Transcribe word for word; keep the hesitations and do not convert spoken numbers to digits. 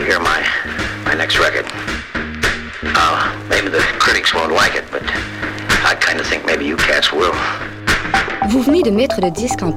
hear my my next record. Uh, maybe the critics won't like it, but I kind of think maybe you cats will. Vous venez de mettre le disque en